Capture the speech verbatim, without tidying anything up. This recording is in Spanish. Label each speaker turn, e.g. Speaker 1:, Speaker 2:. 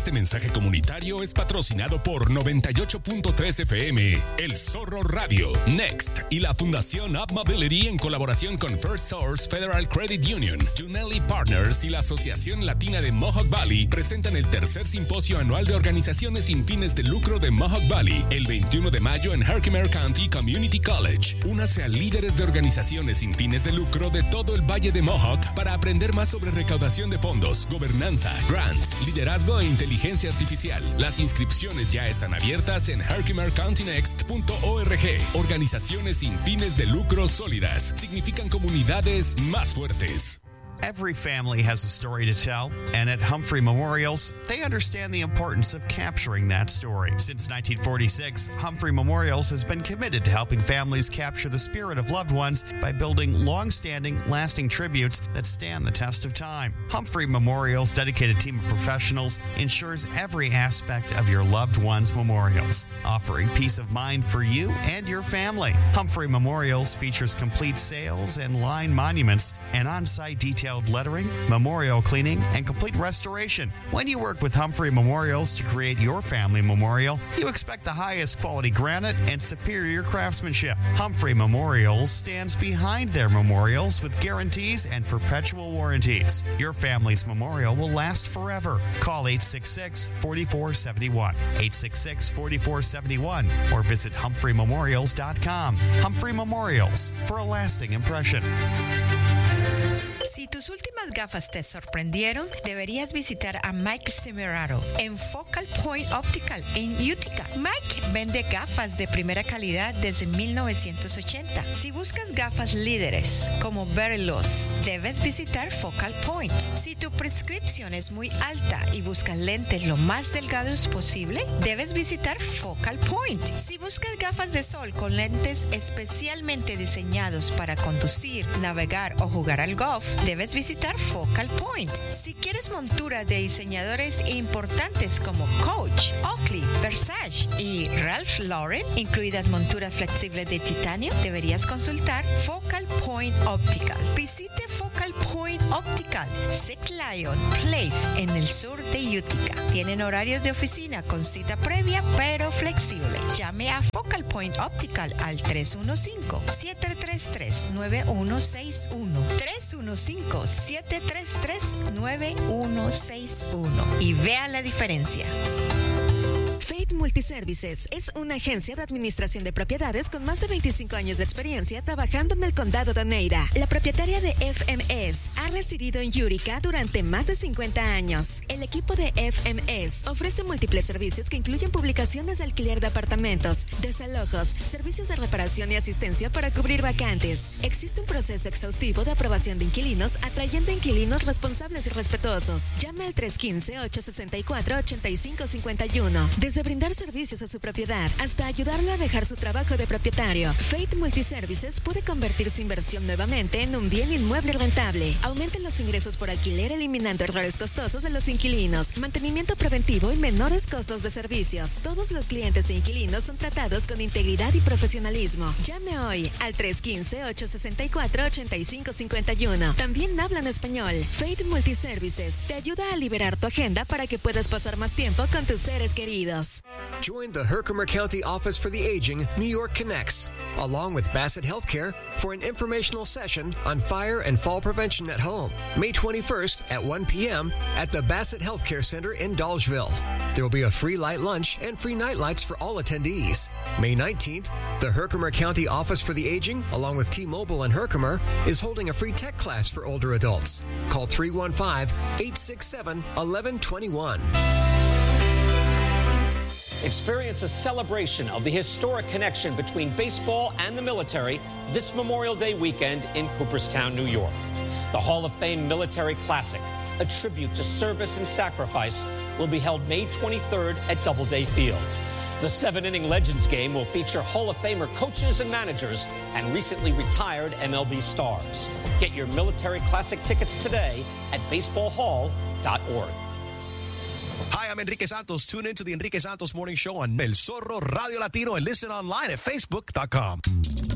Speaker 1: Este mensaje comunitario es patrocinado por noventa y ocho punto tres F M, El Zorro Radio, Next y la Fundación Up Mobility en colaboración con First Source Federal Credit Union, Junelli Partners y la Asociación Latina de Mohawk Valley presentan el tercer simposio anual de organizaciones sin fines de lucro de Mohawk Valley, el veintiuno de mayo en Herkimer County Community College. Únase a líderes de organizaciones sin fines de lucro de todo el Valle de Mohawk para aprender más sobre recaudación de fondos, gobernanza, grants, liderazgo e inteligencia artificial. Las inscripciones ya están abiertas en herkimer county next punto org. Organizaciones sin fines de lucro sólidas significan comunidades más fuertes.
Speaker 2: Every family has a story to tell, and at Humphrey Memorials, they understand the importance of capturing that story. Since nineteen forty-six, Humphrey Memorials has been committed to helping families capture the spirit of loved ones by building long-standing, lasting tributes that stand the test of time. Humphrey Memorials' dedicated team of professionals ensures every aspect of your loved one's memorials, offering peace of mind for you and your family. Humphrey Memorials features complete sales and line monuments and on-site detail lettering, memorial cleaning, and complete restoration. When you work with Humphrey Memorials to create your family memorial, you expect the highest quality granite and superior craftsmanship. Humphrey Memorials stands behind their memorials with guarantees and perpetual warranties. Your family's memorial will last forever. Call eight six six, four four seven one, eight six six, four four seven one, or visit humphrey memorials dot com. Humphrey Memorials, for a lasting impression.
Speaker 3: Si tus últimas gafas te sorprendieron, deberías visitar a Mike Semeraro en Focal Point Optical en Utica. Mike vende gafas de primera calidad desde mil novecientos ochenta. Si buscas gafas líderes como Verilux, debes visitar Focal Point. Si tu prescripción es muy alta y buscas lentes lo más delgados posible, debes visitar Focal Point. Si buscas gafas de sol con lentes especialmente diseñados para conducir, navegar o jugar al golf, debes visitar Focal Point. Si quieres montura de diseñadores importantes como Coach, Oakley, Versace y Ralph Lauren, incluidas monturas flexibles de titanio, deberías consultar Focal Point Optical. Visite Focal Point Optical, Six Lion Place en el sur de Utica. Tienen horarios de oficina con cita previa pero flexible. Llame a Focal Point Optical al tres uno cinco, siete tres tres, nueve uno seis uno. tres uno cinco, siete tres tres, nueve uno seis uno y vea la diferencia.
Speaker 4: Faith Multiservices es una agencia de administración de propiedades con más de veinticinco años de experiencia trabajando en el condado de Oneida. La propietaria de F M S ha residido en Utica durante más de cincuenta años. El equipo de F M S ofrece múltiples servicios que incluyen publicaciones de alquiler de apartamentos, desalojos, servicios de reparación y asistencia para cubrir vacantes. Existe un proceso exhaustivo de aprobación de inquilinos atrayendo inquilinos responsables y respetuosos. Llame al tres uno cinco, ocho seis cuatro, ocho cinco cinco uno. Desde brindar servicios a su propiedad hasta ayudarlo a dejar su trabajo de propietario, Faith Multiservices puede convertir su inversión nuevamente en un bien inmueble rentable. Aumenten los ingresos por alquiler eliminando errores costosos de los inquilinos, mantenimiento preventivo y menores costos de servicios. Todos los clientes e inquilinos son tratados con integridad y profesionalismo. Llame hoy al tres uno cinco, ocho seis cuatro, ocho cinco cinco uno. También hablan español. Faith Multiservices te ayuda a liberar tu agenda para que puedas pasar más tiempo con tus seres queridos.
Speaker 5: Join the Herkimer County Office for the Aging New York Connects, along with Bassett Healthcare, for an informational session on fire and fall prevention at home, May twenty-first at one p.m. at the Bassett Healthcare Center in Dolgeville. There will be a free light lunch and free night lights for all attendees. May nineteenth, the Herkimer County Office for the Aging, along with T-Mobile and Herkimer, is holding a free tech class for older adults. Call three one five, eight six seven, one one two one.
Speaker 6: Experience a celebration of the historic connection between baseball and the military this Memorial Day weekend in Cooperstown, New York. The Hall of Fame Military Classic, a tribute to service and sacrifice, will be held May twenty-third at Doubleday Field. The seven-inning Legends game will feature Hall of Famer coaches and managers and recently retired M L B stars. Get your Military Classic tickets today at baseball hall dot org.
Speaker 7: Hi, I'm Enrique Santos. Tune in to the Enrique Santos Morning Show on El Zorro Radio Latino and listen online at facebook dot com.